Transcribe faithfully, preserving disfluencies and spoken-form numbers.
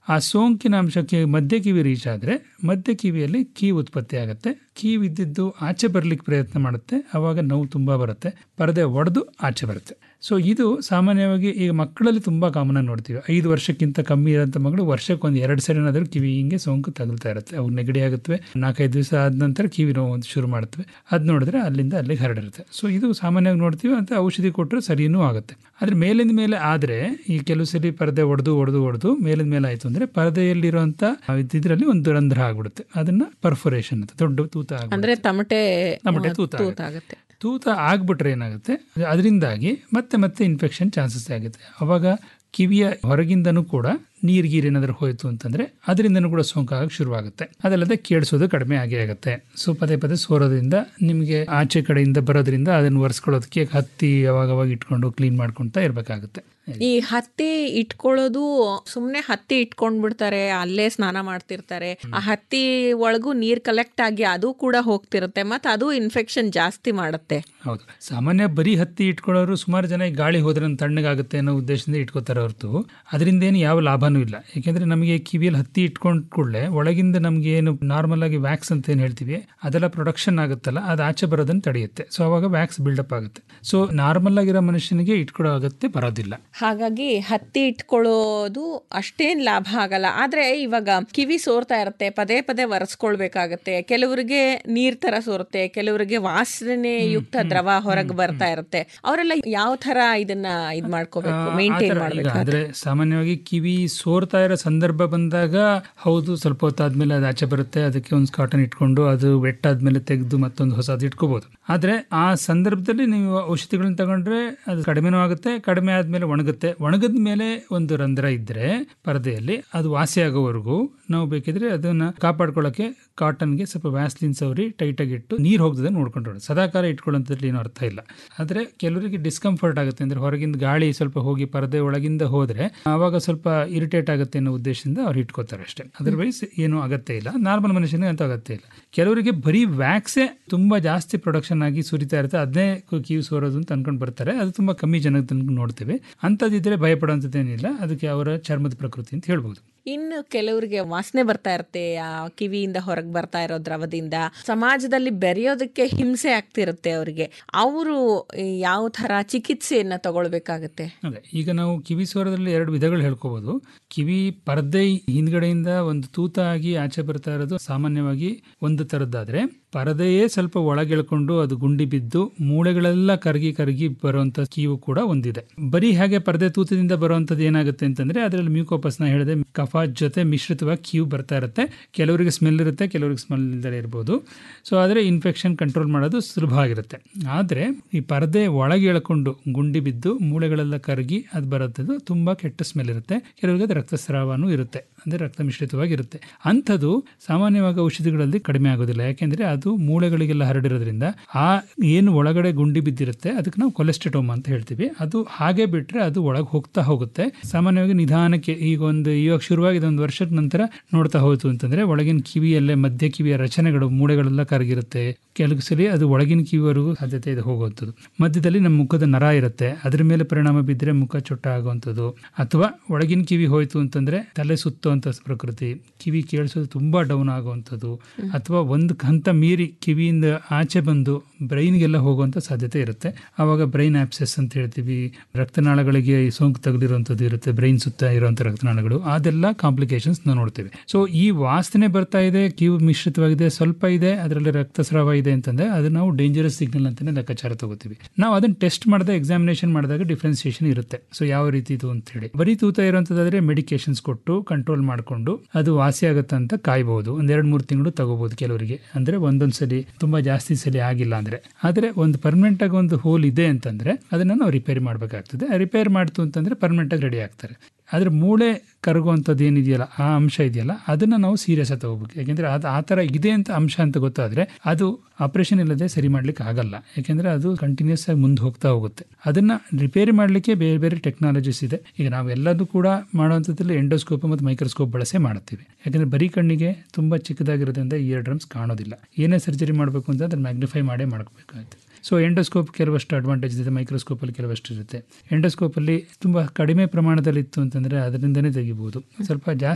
ಆ ಸೋಂಕಿನ ಅಂಶಕ್ಕೆ ಮಧ್ಯ ಕಿವಿ ರೀಚ್ ಆದರೆ ಮಧ್ಯ ಕಿವಿಯಲ್ಲಿ ಕೀವು ಉತ್ಪತ್ತಿ ಆಗುತ್ತೆ. ಕೀವು ಇದ್ದಿದ್ದು ಆಚೆ ಬರಲಿಕ್ಕೆ ಪ್ರಯತ್ನ ಮಾಡುತ್ತೆ, ಆವಾಗ ನೋವು ತುಂಬ ಬರುತ್ತೆ, ಪರದೆ ಒಡೆದು ಆಚೆ ಬರುತ್ತೆ. ಸೊ ಇದು ಸಾಮಾನ್ಯವಾಗಿ ಈಗ ಮಕ್ಕಳಲ್ಲಿ ತುಂಬ ಕಾಮನ್ ಆಗಿ ನೋಡ್ತೀವಿ. ಐದು ವರ್ಷಕ್ಕಿಂತ ಕಮ್ಮಿ ಇರೋಂಥ ಮಗಳು ವರ್ಷಕ್ಕೆ ಒಂದು ಎರಡು ಸರಿನಾದರೂ ಕಿವಿ ಹಿಂಗೆ ಸೋಂಕು ತಗುಲ್ತಾ ಇರುತ್ತೆ. ಅವು ನೆಗಡಿ ಆಗುತ್ತವೆ, ನಾಲ್ಕೈದು ದಿವಸ ಆದ ನಂತರ ಕಿವಿ ನೋವು ಒಂದು ಶುರು ಮಾಡ್ತವೆ. ಅದು ನೋಡಿದ್ರೆ ಅಲ್ಲಿಂದ ಅಲ್ಲಿಗೆ ಹರಡಿರುತ್ತೆ. ಸೊ ಇದು ಸಾಮಾನ್ಯವಾಗಿ ನೋಡ್ತೀವಿ ಅಂತ ಔಷಧಿ ಕೊಟ್ಟರೆ ಸರಿಯೂ ಆಗುತ್ತೆ. ಆದರೆ ಮೇಲಿಂದ ಮೇಲೆ ಆದರೆ ಈ ಕೆಲವು ಸರಿ ಪರದೆ ಒಡೆದು ಒಡೆದು ಒಡೆದು ಮೇಲಿಂದ ಮೇಲೆ ಆಯಿತು ಅಂದರೆ ಪರದೆಯಲ್ಲಿರುವಂಥ ಇದರಲ್ಲಿ ಒಂದು ರಂಧ್ರ ಆಗ್ಬಿಡುತ್ತೆ. ಅದನ್ನ ಪರ್ಫೊರೇಷನ್ ಅಂತ ದೊಡ್ಡ ತೂತ ಅಂದ್ರೆ ತಮಟೆ ತಮಟೆ ತೂತ ಆಗುತ್ತೆ. ತೂತ ಆಗ್ಬಿಟ್ರೆ ಏನಾಗುತ್ತೆ, ಅದರಿಂದಾಗಿ ಮತ್ತೆ ಮತ್ತೆ ಇನ್ಫೆಕ್ಷನ್ ಚಾನ್ಸಸ್ ಆಗುತ್ತೆ. ಅವಾಗ ಕಿವಿಯ ಹೊರಗಿಂದನೂ ಕೂಡ ನೀರು ಗೀರು ಏನಾದರೂ ಹೋಯಿತು ಅಂತಂದರೆ ಅದರಿಂದನೂ ಕೂಡ ಸೋಂಕಾಗಕ್ಕೆ ಶುರುವಾಗುತ್ತೆ. ಅದಲ್ಲದೆ ಕೇಳಿಸೋದು ಕಡಿಮೆ ಆಗೇ ಆಗುತ್ತೆ. ಸೊ ಪದೇ ಪದೇ ಸೋರೋದ್ರಿಂದ ನಿಮಗೆ ಆಚೆ ಕಡೆಯಿಂದ ಬರೋದ್ರಿಂದ ಅದನ್ನು ಒರೆಸ್ಕೊಳ್ಳೋದಕ್ಕೆ ಹತ್ತಿ ಅವಾಗವಾಗ ಇಟ್ಕೊಂಡು ಕ್ಲೀನ್ ಮಾಡ್ಕೊಳ್ತಾ ಇರಬೇಕಾಗುತ್ತೆ. ಈ ಹತ್ತಿ ಇಟ್ಕೊಳ್ಳೋದು ಸುಮ್ಮನೆ ಹತ್ತಿ ಇಟ್ಕೊಂಡ್ ಬಿಡ್ತಾರೆ, ಅಲ್ಲೇ ಸ್ನಾನ ಮಾಡ್ತಿರ್ತಾರೆ. ಆ ಹತ್ತಿ ಒಳಗೂ ನೀರ್ ಕಲೆಕ್ಟ್ ಆಗಿ ಅದು ಕೂಡ ಹೋಗ್ತಿರುತ್ತೆ, ಮತ್ತೆ ಅದು ಇನ್ಫೆಕ್ಷನ್ ಜಾಸ್ತಿ ಮಾಡುತ್ತೆ. ಹೌದು, ಸಾಮಾನ್ಯ ಬರೀ ಹತ್ತಿ ಇಟ್ಕೊಳ್ಳೋರು ಸುಮಾರು ಜನ ಗಾಳಿ ಹೋದ್ರೆ ತಣ್ಣಗಾಗುತ್ತೆ ಅನ್ನೋ ಉದ್ದೇಶದಿಂದ ಇಟ್ಕೋತಾರೆ ಹೊರತು ಅದರಿಂದ ಏನು ಯಾವ ಲಾಭನೂ ಇಲ್ಲ. ಯಾಕೆಂದ್ರೆ ನಮಗೆ ಕಿವಿಯಲ್ಲಿ ಹತ್ತಿ ಇಟ್ಕೊಂಡ್ ಕೂಡಲೇ ಒಳಗಿಂದ ನಮ್ಗೆ ಏನು ನಾರ್ಮಲ್ ಆಗಿ ವ್ಯಾಕ್ಸ್ ಅಂತ ಏನು ಹೇಳ್ತೀವಿ ಅದೆಲ್ಲ ಪ್ರೊಡಕ್ಷನ್ ಆಗುತ್ತಲ್ಲ, ಅದು ಆಚೆ ಬರೋದನ್ನ ತಡೆಯುತ್ತೆ. ಸೊ ಅವಾಗ ವ್ಯಾಕ್ಸ್ ಬಿಲ್ಡಪ್ ಆಗುತ್ತೆ. ಸೊ ನಾರ್ಮಲ್ ಆಗಿರೋ ಮನುಷ್ಯನಿಗೆ ಇಟ್ಕೊಳ್ಳೋ ಅಗತ್ಯ ಬರೋದಿಲ್ಲ. ಹಾಗಾಗಿ ಹತ್ತಿ ಇಟ್ಕೊಳ್ಳೋದು ಅಷ್ಟೇನ್ ಲಾಭ ಆಗಲ್ಲ. ಆದ್ರೆ ಇವಾಗ ಕಿವಿ ಸೋರ್ತಾ ಇರುತ್ತೆ, ಪದೇ ಪದೇ ಒರೆಸ್ಕೊಳ್ಬೇಕಾಗತ್ತೆ. ಕೆಲವರಿಗೆ ನೀರ್ ತರ ಸೋರುತ್ತೆ, ಕೆಲವರಿಗೆ ವಾಸನೆ ಯುಕ್ತ ದ್ರವ ಹೊರಗೆ ಬರ್ತಾ ಇರುತ್ತೆ. ಅವರೆಲ್ಲ ಯಾವ ತರ ಇದನ್ನ ಇದ್ ಮಾಡ್ಕೋಬೇಕು, ಮೇಂಟೈನ್ ಮಾಡ್ಬೇಕು? ಆದ್ರೆ ಸಾಮಾನ್ಯವಾಗಿ ಕಿವಿ ಸೋರ್ತಾ ಇರೋ ಸಂದರ್ಭ ಬಂದಾಗ ಹೌದು, ಸ್ವಲ್ಪ ಹೊತ್ತಾದ್ಮೇಲೆ ಅದು ಆಚೆ ಬರುತ್ತೆ, ಅದಕ್ಕೆ ಒಂದು ಕಾಟನ್ ಇಟ್ಕೊಂಡು ಅದು ವೆಟ್ ಆದ್ಮೇಲೆ ತೆಗೆದು ಮತ್ತೊಂದು ಹೊಸದು ಇಟ್ಕೋಬಹುದು. ಆದ್ರೆ ಆ ಸಂದರ್ಭದಲ್ಲಿ ನೀವು ಔಷಧಿಗಳನ್ನ ತಗೊಂಡ್ರೆ ಅದು ಕಡಿಮೆನೂ ಆಗುತ್ತೆ, ಕಡಿಮೆ ಆದ್ಮೇಲೆ ಒಣಗುತ್ತೆ. ಒಣಗದ ಮೇಲೆ ಒಂದು ರಂಧ್ರ ಇದ್ರೆ ಪರದೆಯಲ್ಲಿ ಅದು ವಾಸಿ ಆಗೋವರೆಗೂ ನಾವು ಬೇಕಿದ್ರೆ ಅದನ್ನ ಕಾಪಾಡ್ಕೊಳ್ಳೋಕೆ ಕಾಟನ್ಗೆ ಸ್ವಲ್ಪ ವ್ಯಾಸ್ಲಿನ್ ಸವರಿ ಟೈಟ್ ಆಗಿ ಇಟ್ಟು ನೀರು ಹೋಗ್ತದೆ ನೋಡ್ಕೊಂಡು ಸದಾಕಾಲ ಇಟ್ಕೊಳ್ಳೋಂಥದ್ರಲ್ಲಿ ಏನೂ ಅರ್ಥ ಇಲ್ಲ. ಆದ್ರೆ ಕೆಲವರಿಗೆ ಡಿಸ್ಕಂಫರ್ಟ್ ಆಗುತ್ತೆ, ಅಂದ್ರೆ ಹೊರಗಿಂದ ಗಾಳಿ ಸ್ವಲ್ಪ ಹೋಗಿ ಪರದೆ ಒಳಗಿಂದ ಹೋದ್ರೆ ಆವಾಗ ಸ್ವಲ್ಪ ಇರಿಟೇಟ್ ಆಗುತ್ತೆ ಅನ್ನೋ ಉದ್ದೇಶದಿಂದ ಅವ್ರು ಇಟ್ಕೋತಾರೆ ಅಷ್ಟೇ. ಅದರ್ವೈಸ್ ಏನು ಅಗತ್ಯ ಇಲ್ಲ, ನಾರ್ಮಲ್ ಮನುಷ್ಯನಿಗೆ ಅಂತ ಅಗತ್ಯ ಇಲ್ಲ. ಕೆಲವರಿಗೆ ಬರೀ ವ್ಯಾಕ್ಸೇ ತುಂಬಾ ಜಾಸ್ತಿ ಪ್ರೊಡಕ್ಷನ್ ಆಗಿ ಸುರಿತಾ ಇರುತ್ತೆ, ಅದನ್ನೇ ಕಿವಿ ಸೋರೋದು ಅಂತ ಅನ್ಕೊಂಡು ಬರ್ತಾರೆ. ಅದು ತುಂಬಾ ಕಮ್ಮಿ ಜನಕ್ಕೆ ನೋಡ್ತೇವೆ. ಅಂಥದ್ದಿದ್ರೆ ಭಯಪಡುವಂಥದ್ದೇನಿಲ್ಲ, ಅದಕ್ಕೆ ಅವರ ಚರ್ಮದ ಪ್ರಕೃತಿ ಅಂತ ಹೇಳ್ಬೋದು. ಇನ್ನು ಕೆಲವರಿಗೆ ವಾಸನೆ ಬರ್ತಾ ಇರುತ್ತೆ ಆ ಕಿವಿಯಿಂದ ಹೊರಗೆ ಬರ್ತಾ ಇರೋ ದ್ರವದಿಂದ, ಸಮಾಜದಲ್ಲಿ ಬೆರೆಯೋದಕ್ಕೆ ಹಿಂಸೆ ಆಗ್ತಿರುತ್ತೆ ಅವರಿಗೆ. ಅವರು ಯಾವ ತರ ಚಿಕಿತ್ಸೆಯನ್ನ ತಗೊಳ್ಬೇಕಾಗತ್ತೆ? ಅದೇ ಈಗ ನಾವು ಕಿವಿ ಸೋರದಲ್ಲಿ ಎರಡು ವಿಧಗಳು ಹೇಳ್ಕೋಬಹುದು. ಕಿವಿ ಪರದೆ ಹಿಂದ್ಗಡೆಯಿಂದ ಒಂದು ತೂತ ಆಗಿ ಆಚೆ ಬರ್ತಾ ಇರೋದು ಸಾಮಾನ್ಯವಾಗಿ ಒಂದು ತರದ್ದಾದ್ರೆ, ಪರದೆಯೇ ಸ್ವಲ್ಪ ಒಳಗೆಳ್ಕೊಂಡು ಅದು ಗುಂಡಿ ಬಿದ್ದು ಮೂಳೆಗಳೆಲ್ಲ ಕರಗಿ ಕರಗಿ ಬರುವಂತ ಕೀವು ಕೂಡ ಒಂದಿದೆ. ಬರೀ ಹಾಗೆ ಪರದೆ ತೂತದಿಂದ ಬರುವಂತದ್ದು ಏನಾಗುತ್ತೆ ಅಂತಂದ್ರೆ ಅದರಲ್ಲಿ ಮ್ಯೂಕೋಪಸ್ನ ಹೇಳಿದೆ ಕಫ ಜೊತೆ ಮಿಶ್ರಿತವಾಗಿ ಕೀವು ಬರ್ತಾ ಇರುತ್ತೆ. ಕೆಲವರಿಗೆ ಸ್ಮೆಲ್ ಇರುತ್ತೆ, ಕೆಲವರಿಗೆ ಸ್ಮೆಲ್ ಇಲ್ಲದೆ ಇರ್ಬೋದು. ಸೊ ಆದರೆ ಇನ್ಫೆಕ್ಷನ್ ಕಂಟ್ರೋಲ್ ಮಾಡೋದು ಸುಲಭ ಆಗಿರುತ್ತೆ. ಆದರೆ ಈ ಪರದೆ ಒಳಗೆ ಎಳ್ಕೊಂಡು ಗುಂಡಿ ಬಿದ್ದು ಮೂಳೆಗಳೆಲ್ಲ ಕರಗಿ ಅದು ಬರುತ್ತದು ತುಂಬಾ ಕೆಟ್ಟ ಸ್ಮೆಲ್ ಇರುತ್ತೆ. ಕೆಲವರಿಗೆ ಅದು ರಕ್ತಸ್ರಾವನೂ ಇರುತ್ತೆ, ಅಂದ್ರೆ ರಕ್ತ ಮಿಶ್ರಿತವಾಗಿರುತ್ತೆ. ಅಂಥದ್ದು ಸಾಮಾನ್ಯವಾಗಿ ಔಷಧಿಗಳಲ್ಲಿ ಕಡಿಮೆ ಆಗೋದಿಲ್ಲ, ಯಾಕೆಂದ್ರೆ ಅದು ಮೂಳೆಗಳಿಗೆಲ್ಲ ಹರಡಿರೋದ್ರಿಂದ ಆ ಏನು ಒಳಗಡೆ ಗುಂಡಿ ಬಿದ್ದಿರುತ್ತೆ ಅದಕ್ಕೆ ನಾವು ಕೊಲೆಸ್ಟೆಟೋಮಾ ಅಂತ ಹೇಳ್ತೀವಿ. ಅದು ಹಾಗೆ ಬಿಟ್ರೆ ಅದು ಒಳಗೆ ಹೋಗ್ತಾ ಹೋಗುತ್ತೆ. ಸಾಮಾನ್ಯವಾಗಿ ನಿಧಾನಕ್ಕೆ ಈಗ ಒಂದು ಇವಾಗ ಶುರುವಾಗಿದೆ ಒಂದು ವರ್ಷದ ನಂತರ ನೋಡ್ತಾ ಹೋಯ್ತು ಅಂತಂದ್ರೆ ಒಳಗಿನ ಕಿವಿಯಲ್ಲೇ ಮಧ್ಯ ಕಿವಿಯ ರಚನೆಗಳು ಮೂಳೆಗಳೆಲ್ಲ ಕರಗಿರುತ್ತೆ. ಕೆಲವು ಸರಿ ಅದು ಒಳಗಿನ ಕಿವಿವರೆಗೂ ಸಾಧ್ಯತೆ ಇದೆ ಹೋಗುವಂಥದ್ದು. ಮಧ್ಯದಲ್ಲಿ ನಮ್ಮ ಮುಖದ ನರ ಇರುತ್ತೆ, ಅದ್ರ ಮೇಲೆ ಪರಿಣಾಮ ಬಿದ್ದರೆ ಮುಖ ಚೊಟ್ಟ ಆಗುವಂಥದ್ದು. ಅಥವಾ ಒಳಗಿನ ಕಿವಿ ಹೋಯ್ತು ಅಂತಂದ್ರೆ ತಲೆ ಸುತ್ತುವಂಥ ಪ್ರಕೃತಿ, ಕಿವಿ ಕೇಳಿಸೋದು ತುಂಬಾ ಡೌನ್ ಆಗುವಂಥದ್ದು. ಅಥವಾ ಒಂದು ಹಂತ ಮೀರಿ ಕಿವಿಯಿಂದ ಆಚೆ ಬಂದು ಬ್ರೈನ್ಗೆಲ್ಲ ಹೋಗುವಂಥ ಸಾಧ್ಯತೆ ಇರುತ್ತೆ. ಆವಾಗ ಬ್ರೈನ್ ಆಪ್ಸೆಸ್ ಅಂತ ಹೇಳ್ತೀವಿ. ರಕ್ತನಾಳಗಳಿಗೆ ಸೋಂಕು ತಗುಲಿರುವಂಥದ್ದು ಇರುತ್ತೆ, ಬ್ರೈನ್ ಸುತ್ತ ಇರುವಂಥ ರಕ್ತನಾಳಗಳು. ಅದೆಲ್ಲ ಕಾಂಪ್ಲಿಕೇಶನ್ಸ್ ನಾವು ನೋಡ್ತೇವೆ. ಸೊ ಈ ವಾಸನೆ ಬರ್ತಾ ಇದೆ, ಕಿವಿ ಮಿಶ್ರಿತವಾಗಿದೆ, ಸ್ವಲ್ಪ ಇದೆ, ಅದರಲ್ಲಿ ರಕ್ತಸ್ರಾವ ಇದೆ ಅಂತಂದ್ರೆ ಅದು ನಾವು ಡೇಂಜರಸ್ ಸಿಗ್ನಲ್ ಅಂತಾನೆ ಲೆಕ್ಕಾಚಾರ ತಗೋತೀವಿ. ನಾವು ಅದನ್ನ ಟೆಸ್ಟ್ ಮಾಡಿದಾಗ ಎಕ್ಸಾಮಿನೇಷನ್ ಮಾಡಿದಾಗ ಡಿಫ್ರೆನ್ಸಿಯೇಷನ್ ಇರುತ್ತೆ. ಸೊ ಯಾವ ರೀತಿ ಇದು ಅಂತ ಹೇಳಿ ಬರೀ ತೂತ ಇರುವಂತದ್ದಾದ್ರೆ ಮೆಡಿಕೇಶನ್ಸ್ ಕೊಟ್ಟು ಕಂಟ್ರೋಲ್ ಮಾಡಿಕೊಂಡು ಅದು ವಾಸಿ ಆಗುತ್ತೆ ಅಂತ ಕಾಯ್ಬಹುದು. ಒಂದ್ ಎರಡ್ ಮೂರು ತಿಂಗಳು ತಗೋಬಹುದು ಕೆಲವರಿಗೆ, ಅಂದ್ರೆ ಒಂದೊಂದ್ಸಲಿ ತುಂಬಾ ಜಾಸ್ತಿ ಸಲಿ ಆಗಿಲ್ಲ ಅಂದ್ರೆ. ಆದ್ರೆ ಒಂದು ಪರ್ಮನೆಂಟ್ ಆಗಿ ಒಂದು ಹೋಲ್ ಇದೆ ಅಂತಂದ್ರೆ ಅದನ್ನ ನಾವು ರಿಪೇರಿ ಮಾಡಬೇಕಾಗ್ತದೆ. ರಿಪೇರ್ ಮಾಡ್ತು ಅಂತಂದ್ರೆ ಪರ್ಮನೆಂಟ್ ಆಗಿ ರೆಡಿ ಆಗ್ತಾರೆ. ಆದ್ರೆ ಮೂಳೆ ಕರಗುವಂಥದ್ದು ಏನಿದೆಯಲ್ಲ ಆ ಅಂಶ ಇದೆಯಲ್ಲ ಅದನ್ನ ನಾವು ಸೀರಿಯಸ್ ಆಗಿ ತಗೋಬೇಕು. ಯಾಕೆಂದ್ರೆ ಅದು ಆ ಥರ ಇದೆ ಅಂತ ಅಂಶ ಅಂತ ಗೊತ್ತಾದ್ರೆ ಅದು ಆಪರೇಷನ್ ಇಲ್ಲದೆ ಸರಿ ಮಾಡ್ಲಿಕ್ಕೆ ಆಗಲ್ಲ. ಯಾಕೆಂದ್ರೆ ಅದು ಕಂಟಿನ್ಯೂಸ್ ಆಗಿ ಮುಂದೆ ಹೋಗ್ತಾ ಹೋಗುತ್ತೆ. ಅದನ್ನ ರಿಪೇರಿ ಮಾಡಲಿಕ್ಕೆ ಬೇರೆ ಬೇರೆ ಟೆಕ್ನಾಲಜೀಸ್ ಇದೆ. ಈಗ ನಾವೆಲ್ಲದೂ ಕೂಡ ಮಾಡುವಂಥದ್ರಲ್ಲಿ ಎಂಡೋಸ್ಕೋಪ್ ಮತ್ತು ಮೈಕ್ರೋಸ್ಕೋಪ್ ಬಳಸೇ ಮಾಡ್ತೀವಿ. ಯಾಕಂದ್ರೆ ಬರೀ ಕಣ್ಣಿಗೆ ತುಂಬಾ ಚಿಕ್ಕದಾಗಿರೋದ್ರಿಂದ ಇಯರ್ ಡ್ರಮ್ಸ್ ಕಾಣೋದಿಲ್ಲ. ಏನೇ ಸರ್ಜರಿ ಮಾಡಬೇಕು ಅಂತ ಅದನ್ನ ಮ್ಯಾಗ್ನಿಫೈ ಮಾಡೇ ಮಾಡಬೇಕಾಗುತ್ತೆ. ಸೊ ಎಂಡೋಸ್ಕೋಪ್ ಕೆಲವಷ್ಟು ಅಡ್ವಾಂಟೇಜ್ ಇದೆ, ಮೈಕ್ರೋಸ್ಕೋಪಲ್ಲಿ ಕೆಲವಷ್ಟು ಇರುತ್ತೆ. ಎಂಡೋಸ್ಕೋಪಲ್ಲಿ ತುಂಬ ಕಡಿಮೆ ಪ್ರಮಾಣದಲ್ಲಿ ಇತ್ತು ಅಂತಂದರೆ ಅದರಿಂದನೇ ತೆಗಿಬೋದು. ಸ್ವಲ್ಪ ಜಾಸ್ತಿ